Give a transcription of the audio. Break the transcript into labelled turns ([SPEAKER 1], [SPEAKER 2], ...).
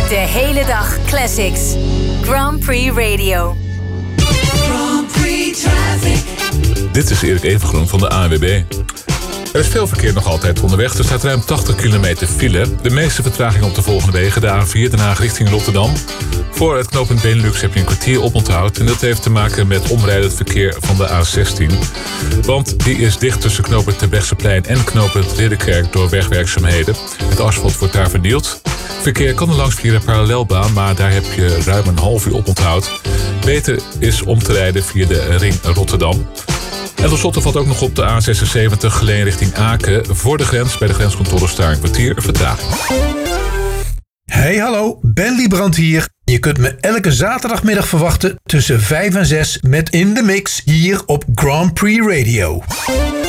[SPEAKER 1] De hele dag classics. Grand Prix Radio.
[SPEAKER 2] Grand Prix Traffic.
[SPEAKER 3] Dit is Erik Evengroen van de ANWB. Er is veel verkeer nog altijd onderweg. Er staat ruim 80 kilometer file. De meeste vertraging op de volgende wegen. De A4 Den Haag richting Rotterdam. Voor het knooppunt Benelux heb je een kwartier oponthoud. En dat heeft te maken met omrijdend verkeer van de A16. Want die is dicht tussen knooppunt Terbrechtseplein en knooppunt Ridderkerk door wegwerkzaamheden. Het asfalt wordt daar vernield. Verkeer kan er langs via de parallelbaan, maar daar heb je ruim een half uur oponthoud. Beter is om te rijden via de ring Rotterdam. En tenslotte valt ook nog op de A76 Geleen richting Aken. Voor de grens, bij de grenscontrole staat een kwartier vertraging.
[SPEAKER 4] Hey hallo, Ben Liebrand hier. Je kunt me elke zaterdagmiddag verwachten tussen 5 en 6 met In The Mix hier op Grand Prix Radio.